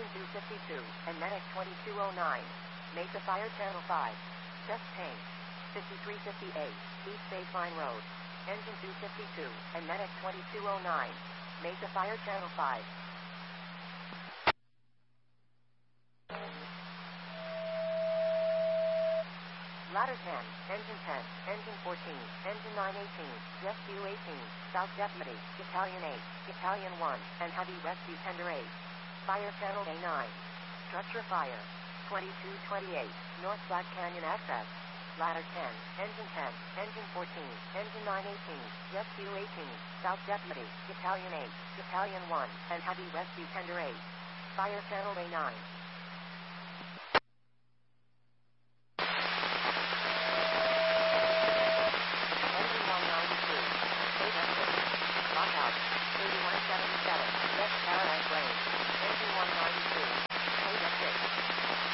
Engine 252, and Medic 2209. Mesa Fire Channel 5. Chest pain. 5358, East Baseline Road. Engine 252, and Medic 2209. Mesa Fire Channel 5. Ladder 10, Engine 10, Engine 14, Engine 918, Rescue 18, South Deputy, Battalion 8, Battalion 1, and Heavy Rescue Tender 8. Fire Channel A9. Structure Fire. 2228, North Black Canyon access. Ladder 10, Engine 10, Engine 14, Engine 918, Rescue 18, South Deputy, Battalion 8, Battalion 1, and Heavy Rescue Tender 8. Fire Channel A9. Engine 192, Ada 6, Lockout, 8177, West Paradise Range. Engine 192, Ada 6.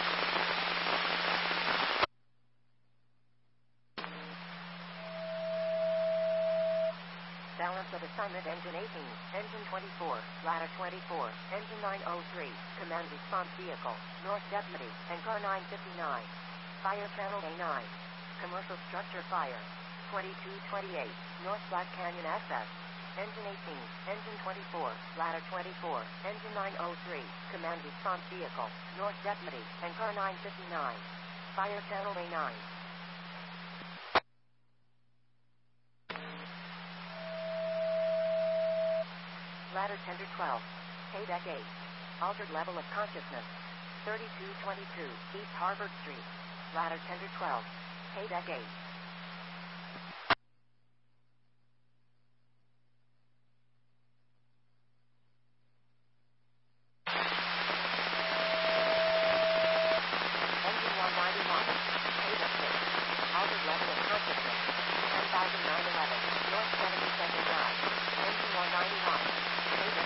Balance of assignment Engine 18, Engine 24, Ladder 24, Engine 903, Command Response Vehicle, North Deputy, and Car 959. Fire Channel A9. Commercial Structure Fire. 2228, North Black Canyon access. Engine 18, Engine 24, Ladder 24, Engine 903, Command Response Vehicle, North Deputy, and Car 959. Fire Channel A9. Ladder Tender 12. Paydeck 8. Altered level of consciousness. 3222, East Harvard Street. Ladder Tender 12. Paydeck 8.